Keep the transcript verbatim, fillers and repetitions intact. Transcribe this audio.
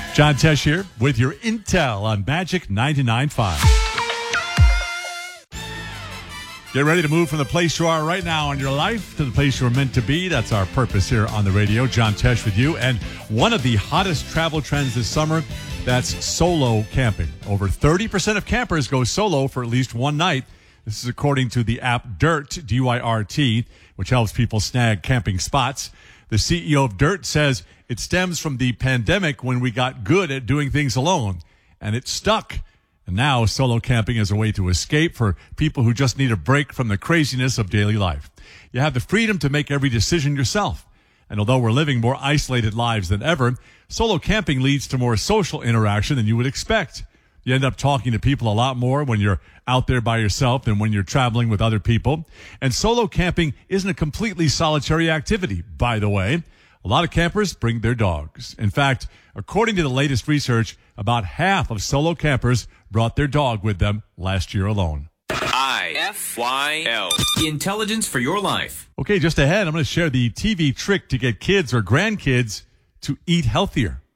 John Tesh here with your intel on Magic ninety-nine point five. Get ready to move from the place you are right now in your life to the place you're meant to be. That's our purpose here on the radio. John Tesh with you. And one of the hottest travel trends this summer, that's solo camping. Over thirty percent of campers go solo for at least one night. This is according to the app Dyrt, D U I R T, which helps people snag camping spots. The C E O of Dyrt says it stems from the pandemic when we got good at doing things alone, and it stuck. And now solo camping is a way to escape for people who just need a break from the craziness of daily life. You have the freedom to make every decision yourself. And although we're living more isolated lives than ever, solo camping leads to more social interaction than you would expect. You end up talking to people a lot more when you're out there by yourself than when you're traveling with other people. And solo camping isn't a completely solitary activity, by the way. A lot of campers bring their dogs. In fact, according to the latest research, about half of solo campers brought their dog with them last year alone. I F Y L. Intelligence for your life. Okay, just ahead, I'm going to share the T V trick to get kids or grandkids to eat healthier.